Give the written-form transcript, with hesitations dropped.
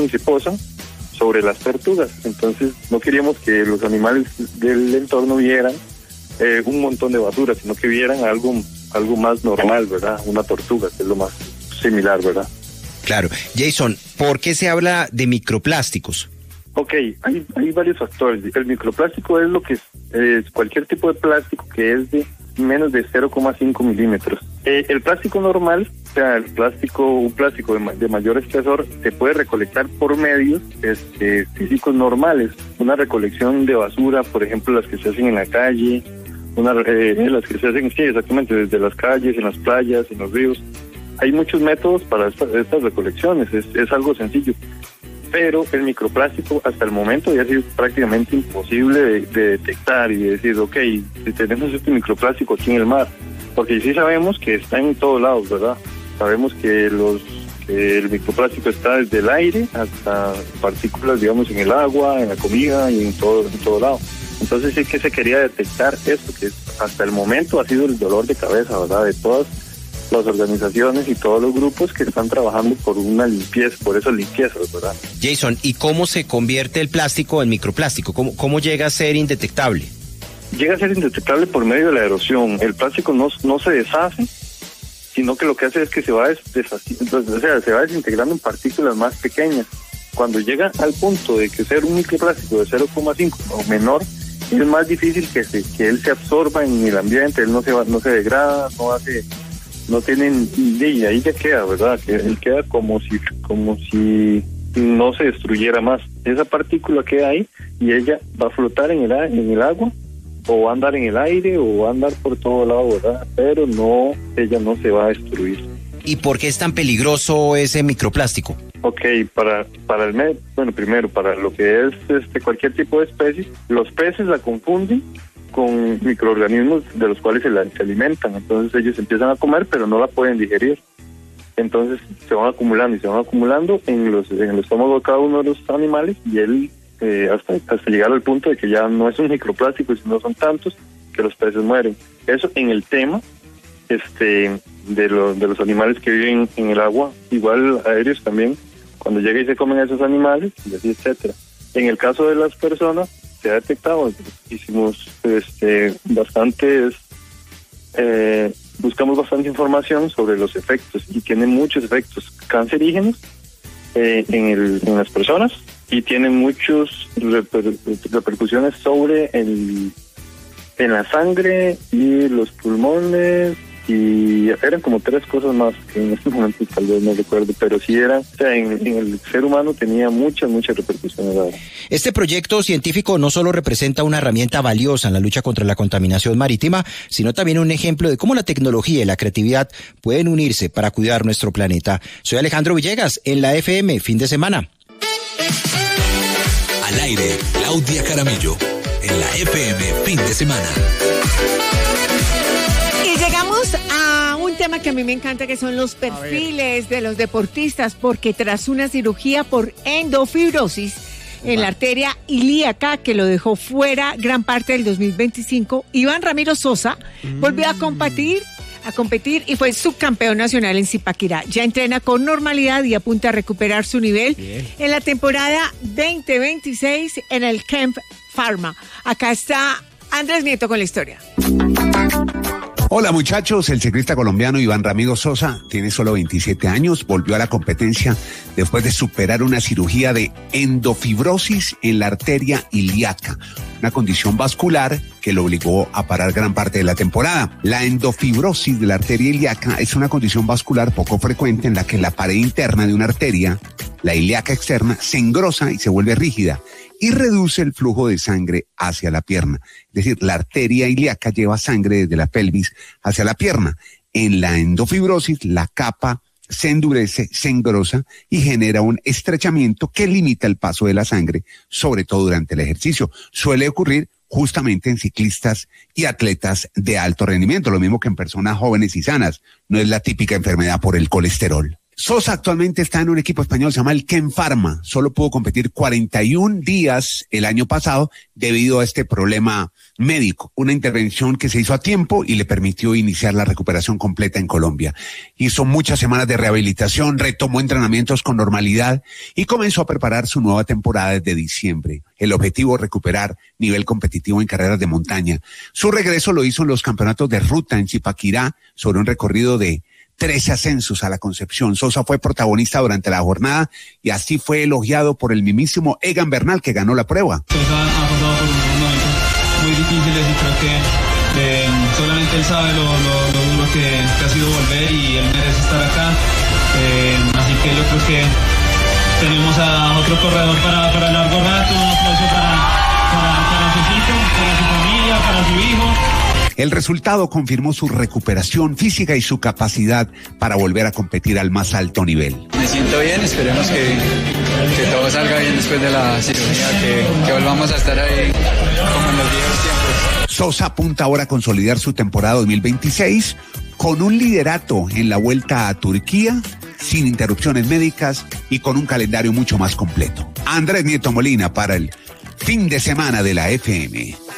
y se posan sobre las tortugas. Entonces no queríamos que los animales del entorno vieran un montón de basura, sino que vieran algo más normal, ¿verdad? Una tortuga, que es lo más similar, ¿verdad? Claro. Jason, ¿por qué se habla de microplásticos? Ok, hay varios factores. El microplástico es lo que es cualquier tipo de plástico que es de menos de 0,5 milímetros. El plástico normal, o sea, un plástico de mayor espesor, se puede recolectar por medios físicos normales. Una recolección de basura, por ejemplo, las que se hacen en la calle, las que se hacen, sí, exactamente, desde las calles, en las playas, en los ríos. Hay muchos métodos para estas recolecciones, es algo sencillo. Pero el microplástico hasta el momento ya ha sido prácticamente imposible de detectar y de decir, ok, si tenemos este microplástico aquí en el mar, porque sí sabemos que está en todos lados, ¿verdad? Sabemos que el microplástico está desde el aire hasta partículas, digamos, en el agua, en la comida y en todo lado. Entonces sí que se quería detectar esto, que hasta el momento ha sido el dolor de cabeza, ¿verdad? De todas las organizaciones y todos los grupos que están trabajando por una limpieza, por esas limpiezas, ¿verdad? Jason, ¿y cómo se convierte el plástico en microplástico? ¿Cómo llega a ser indetectable? Llega a ser indetectable por medio de la erosión. El plástico no se deshace, sino que lo que hace es que se va desintegrando en partículas más pequeñas. Cuando llega al punto de que ser un microplástico de 0,5 o menor, es más difícil que él se absorba en el ambiente, él no se degrada, no tienen, y ahí ya queda, ¿verdad? Que él queda como si no se destruyera más. Esa partícula queda ahí y ella va a flotar en el agua, o va a andar en el aire, o va a andar por todo lado, ¿verdad? Pero ella no se va a destruir. ¿Y por qué es tan peligroso ese microplástico? Ok, primero, para lo que es cualquier tipo de especie, los peces la confunden con microorganismos de los cuales se alimentan. Entonces ellos empiezan a comer, pero no la pueden digerir. Entonces se van acumulando en el estómago de cada uno de los animales, y él hasta llegar al punto de que ya no es un microplástico, sino son tantos que los peces mueren. Eso en el tema de los animales que viven en el agua, igual aéreos también, cuando llegan y se comen a esos animales, y así, etcétera. En el caso de las personas, se ha detectado, hicimos buscamos bastante información sobre los efectos, y tiene muchos efectos cancerígenos en las personas, y tiene muchas repercusiones sobre en la sangre y los pulmones, y eran como 3 cosas más que en este momento tal vez no recuerdo, pero sí en el ser humano tenía muchas repercusiones, ¿verdad? Este proyecto científico no solo representa una herramienta valiosa en la lucha contra la contaminación marítima, sino también un ejemplo de cómo la tecnología y la creatividad pueden unirse para cuidar nuestro planeta. Soy Alejandro Villegas, en la FM, fin de semana. Al aire, Claudia Jaramillo, en la FM, fin de semana. Llegamos a un tema que a mí me encanta, que son los perfiles de los deportistas, porque tras una cirugía por endofibrosis en la arteria ilíaca que lo dejó fuera gran parte del 2025, Iván Ramiro Sosa volvió a competir y fue subcampeón nacional en Zipaquirá. Ya entrena con normalidad y apunta a recuperar su nivel en la temporada 2026 en el Camp Pharma. Acá está Andrés Nieto con la historia. Hola muchachos, el ciclista colombiano Iván Ramiro Sosa tiene solo 27 años, volvió a la competencia después de superar una cirugía de endofibrosis en la arteria ilíaca, una condición vascular que lo obligó a parar gran parte de la temporada. La endofibrosis de la arteria ilíaca es una condición vascular poco frecuente en la que la pared interna de una arteria, la ilíaca externa, se engrosa y se vuelve rígida y reduce el flujo de sangre hacia la pierna. Es decir, la arteria ilíaca lleva sangre desde la pelvis hacia la pierna. En la endofibrosis, la capa se endurece, se engrosa y genera un estrechamiento que limita el paso de la sangre, sobre todo durante el ejercicio. Suele ocurrir justamente en ciclistas y atletas de alto rendimiento, lo mismo que en personas jóvenes y sanas. No es la típica enfermedad por el colesterol. Sosa actualmente está en un equipo español, se llama el Ken Pharma. Solo pudo competir 41 días el año pasado debido a este problema médico. Una intervención que se hizo a tiempo y le permitió iniciar la recuperación completa en Colombia. Hizo muchas semanas de rehabilitación, retomó entrenamientos con normalidad y comenzó a preparar su nueva temporada desde diciembre. El objetivo, recuperar nivel competitivo en carreras de montaña. Su regreso lo hizo en los campeonatos de ruta en Zipaquirá sobre un recorrido de 13 ascensos a la Concepción. Sosa fue protagonista durante la jornada y así fue elogiado por el mismísimo Egan Bernal, que ganó la prueba. Sosa ha pasado por unos momentos muy difíciles y creo que solamente él sabe lo duro que ha sido volver y él merece estar acá. Así que yo creo que tenemos a otro corredor para largo rato. Un aplauso para Sosito, para su familia, para su hijo. El resultado confirmó su recuperación física y su capacidad para volver a competir al más alto nivel. Me siento bien, esperemos que todo salga bien después de la cirugía, que volvamos a estar ahí como en los viejos tiempos. Sosa apunta ahora a consolidar su temporada 2026 con un liderato en la Vuelta a Turquía, sin interrupciones médicas y con un calendario mucho más completo. Andrés Nieto Molina para el fin de semana de la FM.